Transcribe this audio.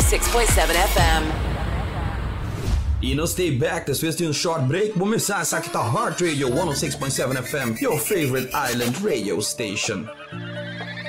106.7 FM. E não stay back, depois de short break, vou começar essa aqui tá Heart Radio 106.7 FM, your favorite island radio station.